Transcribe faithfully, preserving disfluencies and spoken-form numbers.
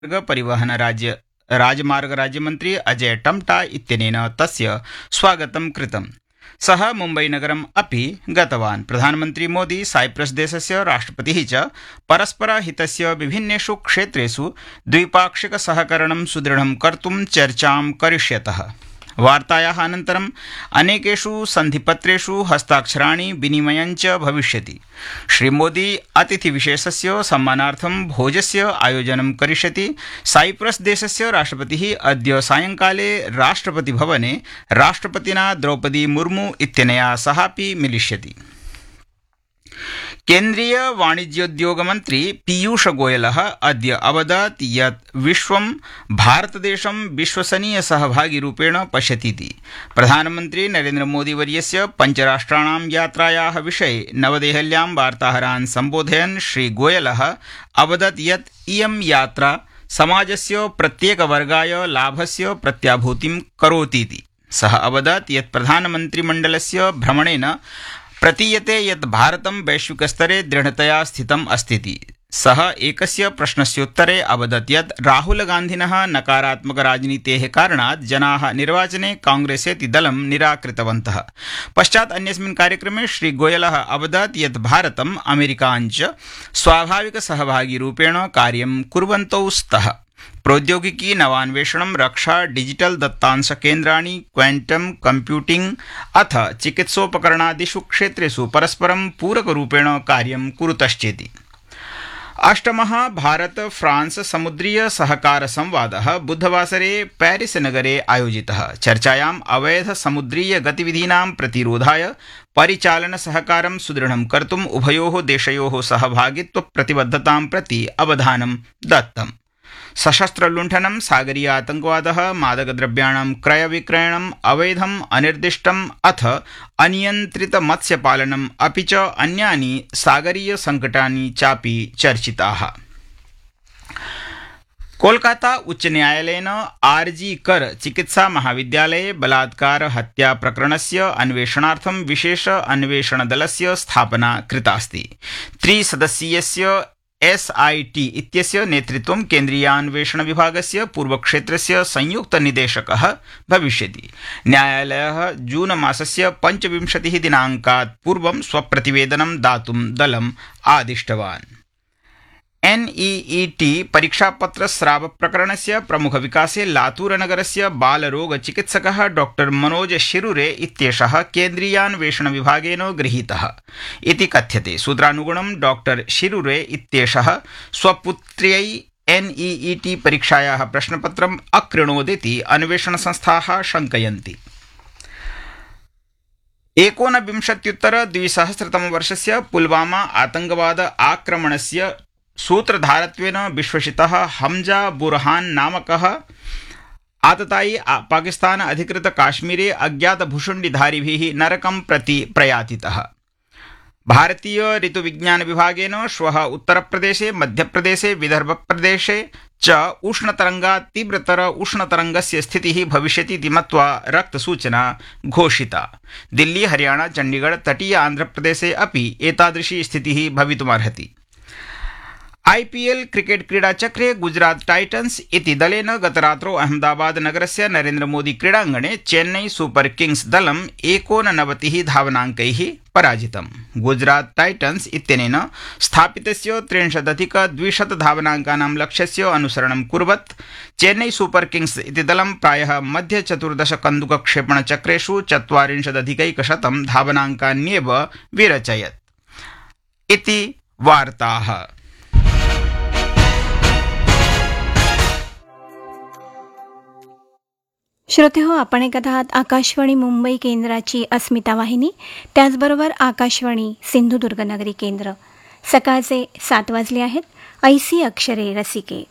मार्ग परिवहन राज्य राजमार्ग राज्यमन्त्री अजय टम्टा इत्यनेन तस्य स्वागतं कृतम्। सः मुम्बईनगरम् अपि गतवान्। प्रधानमन्त्री मोदी साइप्रस् देशस्य राष्ट्रपतिः च परस्परहितस्य विभिन्नेषु क्षेत्रेषु द्विपाक्षिक सहकरणं सुदृढं कर्तुं चर्चां करिष्यतः। वार्तायाः अनन्तरम् अनेकेषु सन्धिपत्रेषु हस्ताक्षराणि विनिमयञ्च भविष्यति। श्रीमोदी अतिथिविशेषस्य सम्मानार्थं भोजस्य आयोजनं करिष्यति। साइप्रस् देशस्य राष्ट्रपतिः अद्य सायंकाले राष्ट्रपतिभवने राष्ट्रपतिना द्रौपदी मुर्मू इत्यनया सहापि मिलिष्यति। केन्द्रीय वाणिज्योद्योगमन्त्री पीयूष गोयलः अद्य अवदत् यत् विश्वं भारतदेशं विश्वसनीयसहभागिरूपेण पश्यतीति। प्रधानमन्त्री नरेन्द्रमोदीवर्यस्य पञ्चराष्ट्राणां यात्रायाः विषये नवदेहल्यां वार्ताहरान् सम्बोधयन् श्रीगोयलः अवदत् यत् इयं यात्रा समाजस्य प्रत्येकवर्गाय लाभस्य प्रत्याभूतिं करोतीति। सः अवदत् यत् प्रधानमन्त्रिमण्डलस्य भ्रमणेन प्रतीयते यत् भारतं वैश्विकस्तरे दृढतया स्थितम् अस्तीति। सः एकस्य प्रश्नस्योत्तरे अवदत् यत् राहुलगान्धिनः नकारात्मकराजनीतेः कारणात् जनाः निर्वाचने कांग्रेसेति दलं निराकृतवन्तः। पश्चात् अन्यस्मिन् कार्यक्रमे श्रीगोयलः अवदत् यत् भारतम् अमेरिकाञ्च स्वाभाविकसहभागिरूपेण कार्यं कुर्वन्तौ स्तः। प्रौद्योगिकी नवान्वेषणं रक्षा डिजिटल दत्तांशकेन्द्राणि क्वांटम कंप्यूटिंग अथ चिकित्सोपकरणादिषु क्षेत्रेषु परस्परं पूरकरूपेण कार्यं कुरुतश्चेति। अष्टमः भारत फ्रांस समुद्रीय सहकार संवादः बुधवासरे पेरिस नगरे आयोजितः। चर्चायाम् अवैध समुद्रीय गतिविधीनां प्रतिरोधाय परिचालन सहकारं सुदृढं कर्तुम् उभयोः देशयोः सहभागित्व प्रतिबद्धतां प्रति अवधानं दत्तम्। सशस्त्रलुण्ठनं, सागरीय आतंकवादः, मादकद्रव्याणां क्रयविक्रयणम्, अवैधम्, अनिर्दिष्टम् अथ अनियन्त्रित मत्स्यपालनम् अपि च अन्यानि सागरीय संकटानि चापि चर्चिताः। कोलकाता उच्च न्यायालयेन आरजी कर चिकित्सा महाविद्यालये बलात्कार हत्या प्रकरणस्य अन्वेषणार्थं विशेष अन्वेषणदलस्य स्थापना कृतास्ति। त्रिसदस्यीयस्य एसआईटी इत्यस्य नेतृत्वं केन्द्रीयान्वेषण विभागस्य पूर्वक्षेत्रस्य संयुक्त निदेशकः भविष्यति। न्यायालयः जून मासस्य पञ्चविंशतिः दिनाङ्कात् पूर्वं स्वप्रतिवेदनं दातुं दलम् आदिष्टवान्। एनईईटी परीक्षापत्रस्राव प्रकरणस्य प्रमुखविकासे लातूरनगरस्य बालरोगचिकित्सकः डॉक्टर मनोज शिरुरे इत्येषः केन्द्रीयान्वेषण विभागेन गृहीतः इति कथ्यते। सूत्रानुगुणं डॉक्टर शिरुरे इत्येषः स्वपुत्र्यै एनईईटी परीक्षायाः प्रश्नपत्रम् अकृणोदिति अन्वेषणसंस्थाः शङ्कयन्ति। एकोनविंशत्युत्तर द्विसहस्रतमवर्षस्य पुलवामा आतंकवाद आक्रमणस्य सूत्रधारत्वेन विश्वसितः हमजा बुरहान नामकः आततायी पाकिस्तान अधिकृत काश्मीरे अज्ञात भूषुण्डिधारिभिः नरकं प्रति प्रयातितः। भारतीय ऋतुविज्ञान विभागेन श्वः उत्तरप्रदेशे, मध्यप्रदेशे, विदर्भप्रदेशे च उष्णतरंगात् तीव्रतर उष्णतरंगस्य स्थितिः भविष्यति इति मत्वा रक्तसूचना घोषिता। दिल्ली, हरियाणा, चण्डीगढ़, तटीय आन्ध्रप्रदेशे अपि एतादृशी स्थितिः भवितुमर्हति। आईपीएल क्रिकेट क्रीडाचक्रे गुजरात टाइटन्स इति दलेन गतरात्रौ अहमदाबाद नगरस्य नरेन्द्र मोदी क्रीडाङ्गणे Chennai super Kings दलम् एकोननवतिः धावनाङ्कैः पराजितम्। Gujarat titans इत्यनेन स्थापितस्य त्रिंशदधिकद्विशत धावनाङ्कानां लक्ष्यस्य अनुसरणं कुर्वत् चेन्नई सुपर किंग्स इति दलं प्रायः मध्य चतुर्दश कन्दुकक्षेपणचक्रेषु चत्वारिंशदधिकैकशतं धावनाङ्कान्येव विरचयत् इति वार्ताः। श्रोते हो, आपण ऐकत आहात आकाशवाणी मुंबई केंद्राची अस्मिता वाहिनी, त्याचबरोबर आकाशवाणी सिंधुदुर्ग नगरी केंद्र। सकाळचे सात वाजले आहेत. ऐसी अक्षरे रसिके.